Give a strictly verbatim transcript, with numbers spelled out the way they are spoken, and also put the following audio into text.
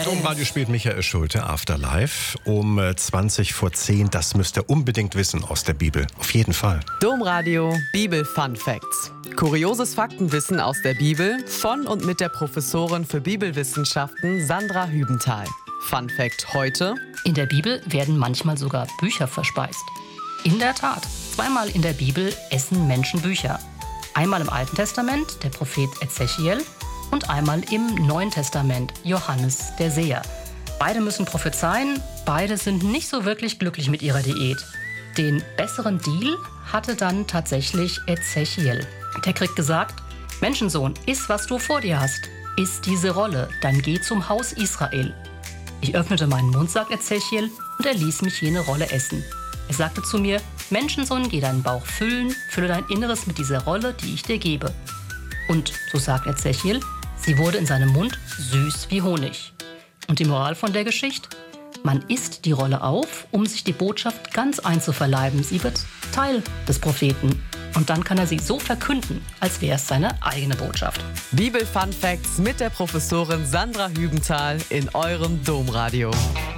Domradio spielt Michael Schulte Afterlife um zwanzig vor zehn. Das müsst ihr unbedingt wissen aus der Bibel. Auf jeden Fall. Domradio Bibel Fun Facts. Kurioses Faktenwissen aus der Bibel von und mit der Professorin für Bibelwissenschaften Sandra Hübenthal. Fun Fact heute: In der Bibel werden manchmal sogar Bücher verspeist. In der Tat, zweimal in der Bibel essen Menschen Bücher. Einmal im Alten Testament der Prophet Ezechiel und einmal im Neuen Testament Johannes der Seher. Beide müssen prophezeien, beide sind nicht so wirklich glücklich mit ihrer Diät. Den besseren Deal hatte dann tatsächlich Ezechiel. Der kriegt gesagt: Menschensohn, iss, was du vor dir hast. Iss diese Rolle, dann geh zum Haus Israel. Ich öffnete meinen Mund, sagt Ezechiel, und er ließ mich jene Rolle essen. Er sagte zu mir: Menschensohn, geh deinen Bauch füllen, fülle dein Inneres mit dieser Rolle, die ich dir gebe. Und, so sagt Ezechiel, sie wurde in seinem Mund süß wie Honig. Und die Moral von der Geschichte? Man isst die Rolle auf, um sich die Botschaft ganz einzuverleiben. Sie wird Teil des Propheten. Und dann kann er sie so verkünden, als wäre es seine eigene Botschaft. Bibel Fun Facts mit der Professorin Sandra Hübenthal in eurem Domradio.